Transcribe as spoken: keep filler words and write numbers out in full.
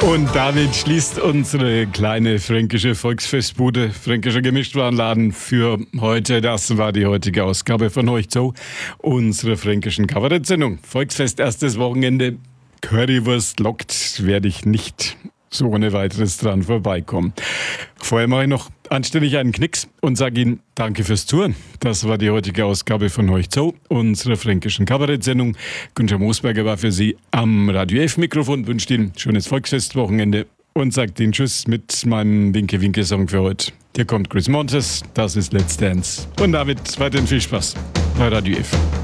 Und damit schließt unsere kleine fränkische Volksfestbude, fränkischer Gemischtwarenladen für heute. Das war die heutige Ausgabe von Horch zu, unsere fränkischen Kabarettsendung. Volksfest erstes Wochenende, Currywurst lockt, werde ich nicht so ohne weiteres dran vorbeikommen. Vorher mache ich noch anständig einen Knicks und sage Ihnen danke fürs Zuhören. Das war die heutige Ausgabe von Horch zu, unserer fränkischen Kabarettsendung. Günther Moosberger war für Sie am Radio F-Mikrofon, wünscht Ihnen schönes Volksfestwochenende und sagt Ihnen Tschüss mit meinem Winke-Winke-Song für heute. Hier kommt Chris Montes, das ist Let's Dance. Und damit weiterhin viel Spaß bei Radio F.